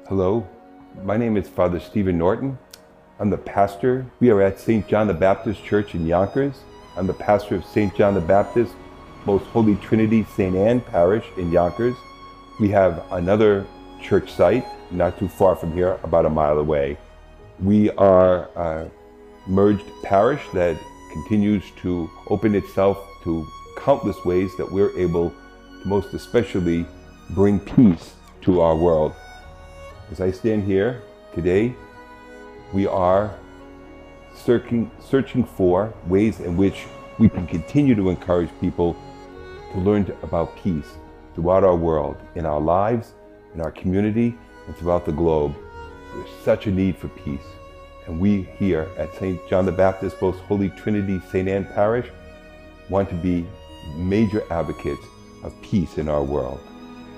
Hello, my name is Father Stephen Norton. I'm the pastor. We are at St. John the Baptist Church in Yonkers. I'm the pastor of St. John the Baptist, Most Holy Trinity St. Anne Parish in Yonkers. We have another church site not too far from here, about a mile away. We are a merged parish that continues to open itself to countless ways that we're able to most especially bring peace to our world. As I stand here today, we are searching for ways in which we can continue to encourage people to learn about peace throughout our world, in our lives, in our community, and throughout the globe. There's such a need for peace. And we here at St. John the Baptist, Most Holy Trinity St. Anne Parish, want to be major advocates of peace in our world.